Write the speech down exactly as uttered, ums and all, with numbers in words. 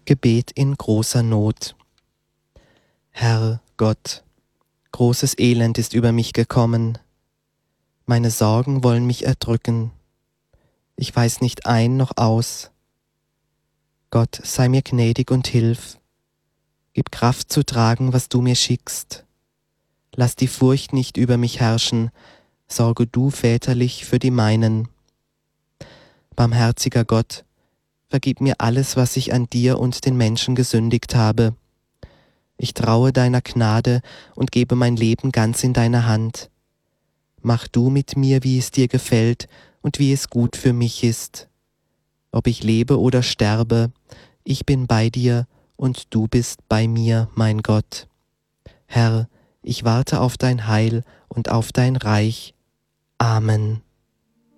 Gebet in großer Not. Herr Gott, großes Elend ist über mich gekommen. Meine Sorgen wollen mich erdrücken. Ich weiß nicht ein noch aus. Gott, sei mir gnädig und hilf. Gib Kraft zu tragen, was du mir schickst. Lass die Furcht nicht über mich herrschen, sorge du väterlich für die meinen. Barmherziger Gott, vergib mir alles, was ich an dir und den Menschen gesündigt habe. Ich traue deiner Gnade und gebe mein Leben ganz in deine Hand. Mach du mit mir, wie es dir gefällt und wie es gut für mich ist. Ob ich lebe oder sterbe, ich bin bei dir und du bist bei mir, mein Gott. Herr, ich warte auf dein Heil und auf dein Reich. Amen.